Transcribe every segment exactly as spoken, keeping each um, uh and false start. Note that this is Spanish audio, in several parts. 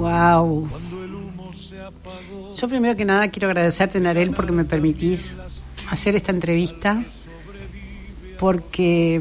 Wow. Yo primero que nada quiero agradecerte, Narel, porque me permitís hacer esta entrevista, porque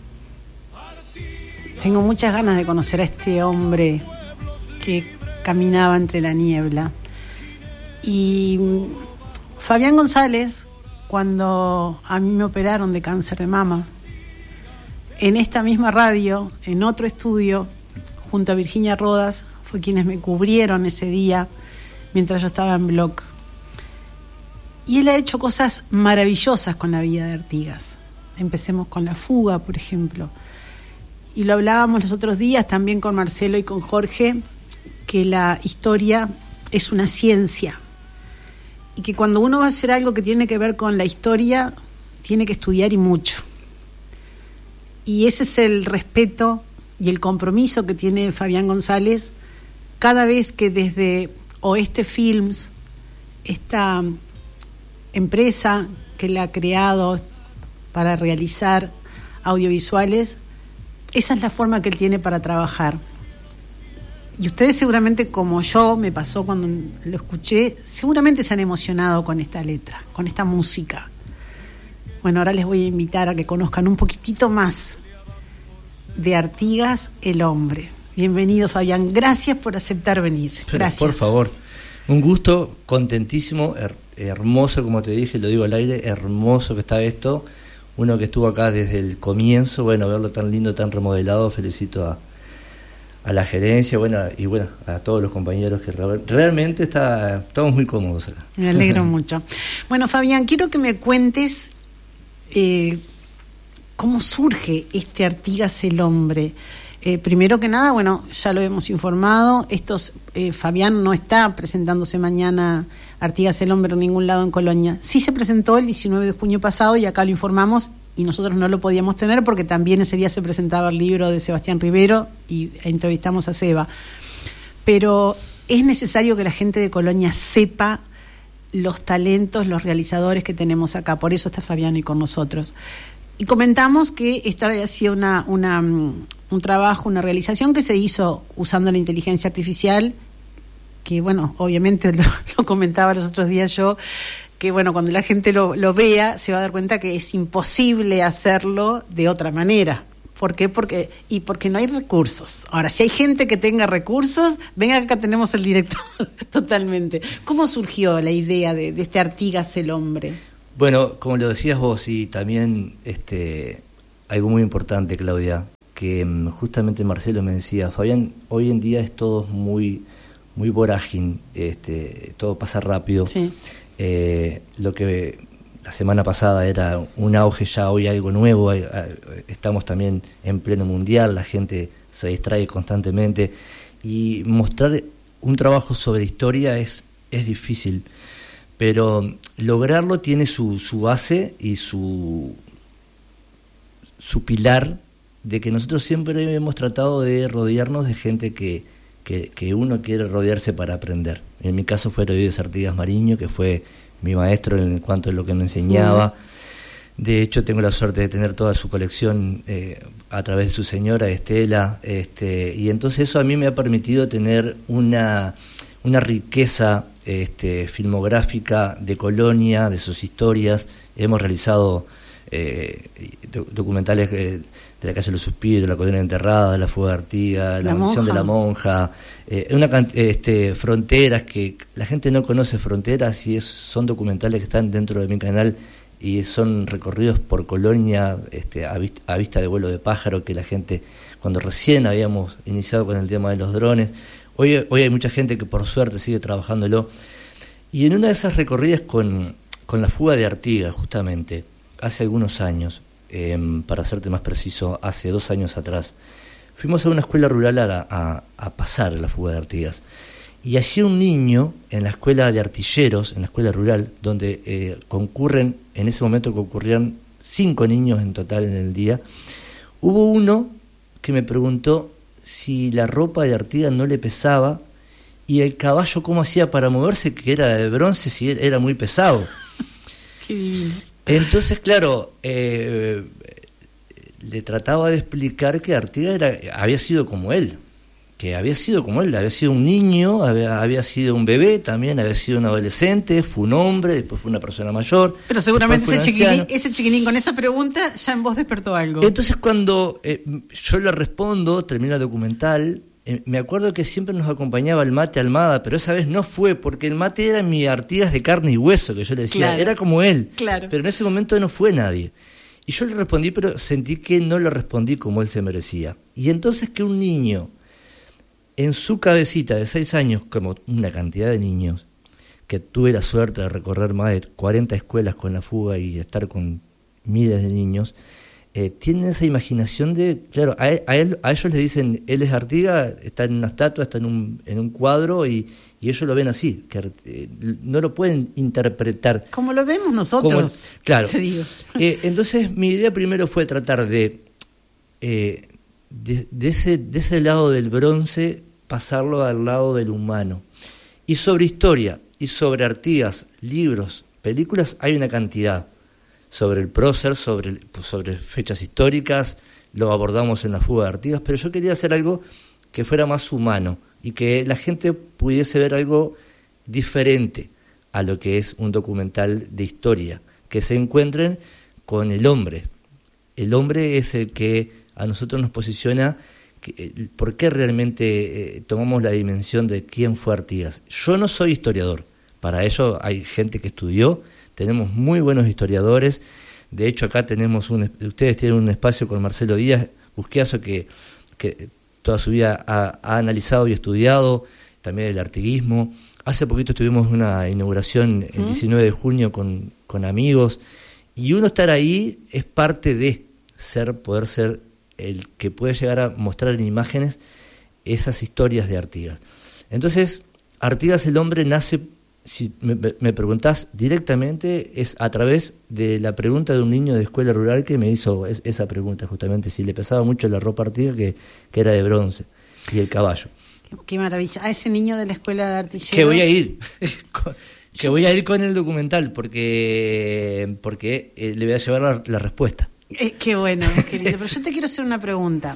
tengo muchas ganas de conocer a este hombre que caminaba entre la niebla. Y Fabián González, cuando a mí me operaron de cáncer de mama, en esta misma radio, en otro estudio, junto a Virginia Rodas, fue quienes me cubrieron ese día mientras yo estaba en Block. Y él ha hecho cosas maravillosas con la vida de Artigas. Empecemos con La Fuga, por ejemplo. Y lo hablábamos los otros días también con Marcelo y con Jorge, que la historia es una ciencia. Y que cuando uno va a hacer algo que tiene que ver con la historia, tiene que estudiar y mucho. Y ese es el respeto y el compromiso que tiene Fabián González cada vez que desde Oeste Films, esta empresa que la ha creado para realizar audiovisuales, esa es la forma que él tiene para trabajar. Y ustedes seguramente, como yo, me pasó cuando lo escuché, seguramente se han emocionado con esta letra, con esta música. Bueno, ahora les voy a invitar a que conozcan un poquitito más de Artigas, el hombre. Bienvenido, Fabián. Gracias por aceptar venir. Pero, gracias. Por favor. Un gusto, contentísimo, her- hermoso, como te dije, lo digo al aire, hermoso que está esto. Uno que estuvo acá desde el comienzo, bueno, verlo tan lindo, tan remodelado, felicito a, a la gerencia, bueno, y bueno, a todos los compañeros que re- realmente está, estamos muy cómodos acá. Me alegro mucho. Bueno, Fabián, quiero que me cuentes eh, cómo surge este Artigas, el hombre. Eh, primero que nada, bueno, ya lo hemos informado, estos eh, Fabián no está presentándose mañana Artigas el hombre en ningún lado en Colonia. Sí se presentó el diecinueve de junio pasado y acá lo informamos y nosotros no lo podíamos tener porque también ese día se presentaba el libro de Sebastián Rivero y entrevistamos a Seba. Pero es necesario que la gente de Colonia sepa los talentos, los realizadores que tenemos acá, por eso está Fabián y con nosotros. Y comentamos que esta había sido una, una, un trabajo, una realización que se hizo usando la inteligencia artificial, que bueno, obviamente lo, lo comentaba los otros días yo, que bueno, cuando la gente lo, lo vea se va a dar cuenta que es imposible hacerlo de otra manera. ¿Por qué? Porque, y porque no hay recursos. Ahora, si hay gente que tenga recursos, venga, acá tenemos el director totalmente. ¿Cómo surgió la idea de, de este Artigas el hombre? Bueno, como lo decías vos, y también este algo muy importante, Claudia, que um, justamente Marcelo me decía, Fabián, hoy en día es todo muy muy vorágine, este, todo pasa rápido. Sí. Eh, lo que la semana pasada era un auge, ya hoy algo nuevo, hay, hay, estamos también en pleno mundial, la gente se distrae constantemente y mostrar un trabajo sobre historia es, es difícil. Pero lograrlo tiene su, su base y su, su pilar de que nosotros siempre hemos tratado de rodearnos de gente que, que, que uno quiere rodearse para aprender. En mi caso fue Heroídes Artigas Mariño, que fue mi maestro en cuanto a lo que me enseñaba. De hecho, tengo la suerte de tener toda su colección eh, a través de su señora, Estela, este, y entonces eso a mí me ha permitido tener una, una riqueza Este, filmográfica de Colonia, de sus historias. Hemos realizado eh, do- documentales eh, de la calle de los Suspiros, la Colonia Enterrada, la Fuga de Artigas, la, la Maldición de la Monja, eh, una este, Fronteras, que la gente no conoce Fronteras y es, son documentales que están dentro de mi canal y son recorridos por Colonia este, a, vista, a vista de vuelo de pájaro, que la gente, cuando recién habíamos iniciado con el tema de los drones, Hoy, hoy hay mucha gente que por suerte sigue trabajándolo. Y en una de esas recorridas con, con la Fuga de Artigas, justamente, hace algunos años, eh, para serte más preciso, hace dos años atrás, fuimos a una escuela rural a, a, a pasar la Fuga de Artigas. Y allí un niño, en la escuela de artilleros, en la escuela rural, donde eh, concurren, en ese momento concurrían cinco niños en total en el día, hubo uno que me preguntó si la ropa de Artigas no le pesaba y el caballo cómo hacía para moverse, que era de bronce, si era muy pesado. Qué divinos. Entonces, claro, eh, le trataba de explicar que Artigas era, había sido como él, que había sido como él, había sido un niño, había, había sido un bebé también, había sido un adolescente, fue un hombre, después fue una persona mayor. Pero seguramente ese chiquilín, ese chiquilín con esa pregunta ya en vos despertó algo. Entonces cuando eh, yo le respondo, termina el documental, eh, me acuerdo que siempre nos acompañaba el Mate Almada, pero esa vez no fue, porque el Mate era mi Artigas de carne y hueso, que yo le decía, claro, era como él, claro. Pero en ese momento no fue nadie. Y yo le respondí, pero sentí que no le respondí como él se merecía. Y entonces que un niño, en su cabecita de seis años, como una cantidad de niños, que tuve la suerte de recorrer más de cuarenta escuelas con la fuga y estar con miles de niños, eh, tienen esa imaginación de, claro, a, él, a, él, a ellos le dicen, él es Artigas, está en una estatua, está en un, en un cuadro, y, y ellos lo ven así, que eh, no lo pueden interpretar. Como lo vemos nosotros. Como, claro. Te digo. Eh, entonces mi idea primero fue tratar de, eh, de, de, ese, de ese lado del bronce, pasarlo al lado del humano. Y sobre historia, y sobre Artigas, libros, películas, hay una cantidad. Sobre el prócer, sobre, sobre fechas históricas, lo abordamos en la fuga de Artigas, pero yo quería hacer algo que fuera más humano y que la gente pudiese ver algo diferente a lo que es un documental de historia, que se encuentren con el hombre. El hombre es el que a nosotros nos posiciona, que, ¿por qué realmente eh, tomamos la dimensión de quién fue Artigas? Yo no soy historiador, para eso hay gente que estudió. Tenemos muy buenos historiadores, de hecho acá tenemos un, ustedes tienen un espacio con Marcelo Díaz Busquiazo que, que toda su vida ha, ha analizado y estudiado también el artiguismo. Hace poquito tuvimos una inauguración el diecinueve de junio con, con amigos, y uno estar ahí es parte de ser, poder ser el que puede llegar a mostrar en imágenes esas historias de Artigas. Entonces, Artigas el hombre nace, si me, me preguntás directamente, es a través de la pregunta de un niño de escuela rural que me hizo es, esa pregunta justamente, si le pesaba mucho la ropa Artigas, que, que era de bronce, y el caballo. Qué, qué maravilla. A ese niño de la escuela de artilleros... Que voy a ir, que voy a ir con el documental, porque, porque eh, le voy a llevar la, la respuesta. Eh, qué bueno, querido. Pero yo te quiero hacer una pregunta.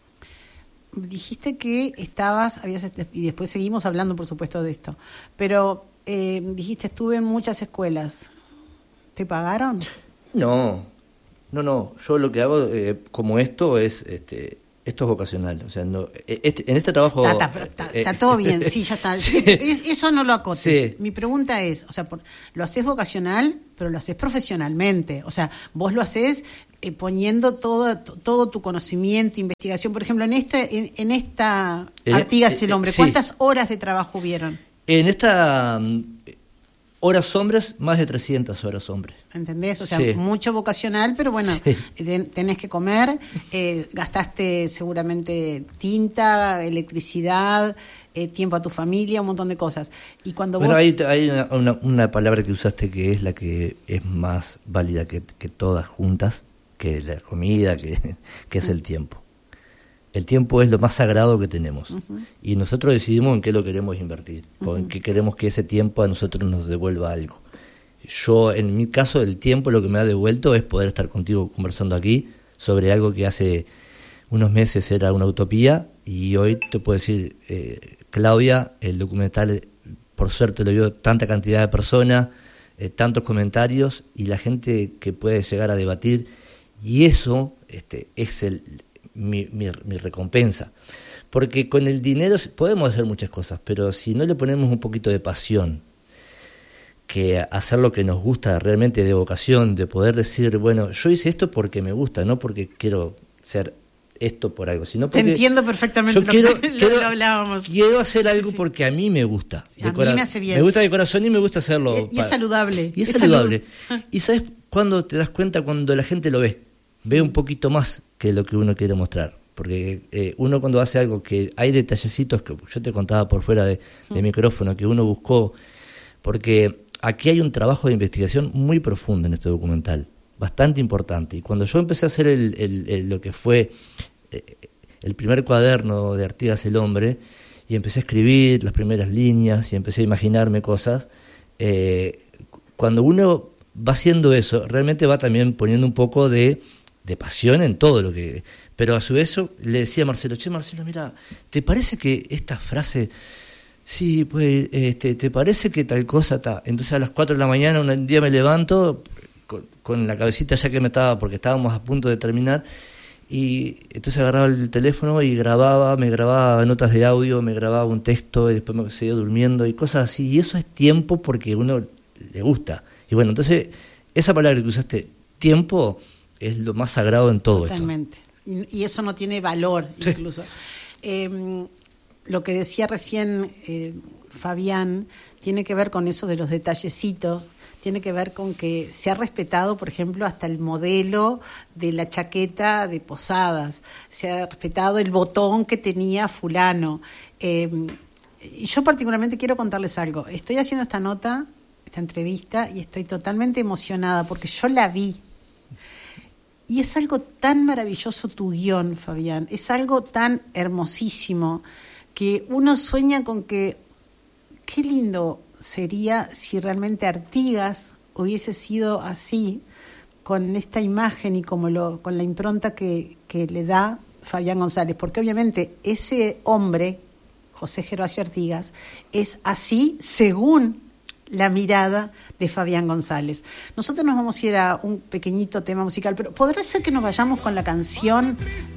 Dijiste que estabas, habías, y después seguimos hablando, por supuesto, de esto, pero... Eh, dijiste, estuve en muchas escuelas. ¿Te pagaron? No, no, no. Yo lo que hago eh, como esto es, este, esto es vocacional. O sea, no, este, en este trabajo... Está, está, está, eh, está todo bien, sí, ya está. Sí. Es, eso no lo acotes. Sí. Mi pregunta es, o sea, por, lo haces vocacional, pero lo haces profesionalmente. O sea, vos lo haces eh, poniendo todo, todo tu conocimiento, investigación. Por ejemplo, en, este, en, en esta en, Artigas el hombre, ¿cuántas sí. horas de trabajo hubieron? En esta um, horas hombres, más de trescientas horas hombres. ¿Entendés? O sea, sí. mucho vocacional, pero bueno, sí. ten, tenés que comer, eh, gastaste seguramente tinta, electricidad, eh, tiempo a tu familia, un montón de cosas. Y cuando bueno, vos... hay, hay una, una, una palabra que usaste que es la que es más válida que, que todas juntas, que la comida, que, que es el tiempo. El tiempo es lo más sagrado que tenemos, uh-huh. y nosotros decidimos en qué lo queremos invertir, uh-huh. o en qué queremos que ese tiempo a nosotros nos devuelva algo. Yo, en mi caso, el tiempo lo que me ha devuelto es poder estar contigo conversando aquí sobre algo que hace unos meses era una utopía, y hoy te puedo decir, eh, Claudia, el documental, por suerte lo vio tanta cantidad de personas, eh, tantos comentarios, y la gente que puede llegar a debatir, y eso este, es el... Mi, mi, mi recompensa, porque con el dinero podemos hacer muchas cosas, pero si no le ponemos un poquito de pasión, que hacer lo que nos gusta realmente, de vocación, de poder decir, bueno, yo hice esto porque me gusta, no porque quiero ser esto por algo, sino porque... Te entiendo perfectamente, yo lo, quiero, que, lo quiero, que hablábamos. Quiero hacer algo sí. porque a mí me gusta. Sí, a cora- mí me hace bien. Me gusta de corazón y me gusta hacerlo. Y, y para, es saludable. Y es, es saludable. Salud. ¿Y sabes cuándo te das cuenta? Cuando la gente lo ve. Ve un poquito más que lo que uno quiere mostrar. Porque eh, uno cuando hace algo que hay detallecitos que yo te contaba por fuera de, de micrófono, que uno buscó, porque aquí hay un trabajo de investigación muy profundo en este documental, bastante importante. Y cuando yo empecé a hacer el, el, el, lo que fue eh, el primer cuaderno de Artigas el hombre, y empecé a escribir las primeras líneas y empecé a imaginarme cosas, eh, cuando uno va haciendo eso, realmente va también poniendo un poco de, de pasión en todo lo que... Pero a su vez le decía a Marcelo, che, Marcelo, mira, ¿te parece que esta frase, sí, pues, este, ¿te parece que tal cosa está? Entonces a las cuatro de la mañana un día me levanto con, con la cabecita ya que me estaba, porque estábamos a punto de terminar, y entonces agarraba el teléfono y grababa, me grababa notas de audio, me grababa un texto y después me seguía durmiendo y cosas así, y eso es tiempo porque a uno le gusta. Y bueno, entonces esa palabra que usaste, tiempo, es lo más sagrado en todo. Totalmente. Esto. Y, y eso no tiene valor, sí. Incluso. Eh, lo que decía recién eh, Fabián tiene que ver con eso de los detallecitos, tiene que ver con que se ha respetado, por ejemplo, hasta el modelo de la chaqueta de Posadas, se ha respetado el botón que tenía fulano. Eh, y yo particularmente quiero contarles algo. Estoy haciendo esta nota, esta entrevista, y estoy totalmente emocionada porque yo la vi. Y es algo tan maravilloso tu guión, Fabián, es algo tan hermosísimo que uno sueña con que qué lindo sería si realmente Artigas hubiese sido así, con esta imagen y como lo, con la impronta que, que le da Fabián González, porque obviamente ese hombre, José Gervasio Artigas, es así según la mirada de Fabián González. Nosotros nos vamos a ir a un pequeñito tema musical, pero ¿podrá ser que nos vayamos con la canción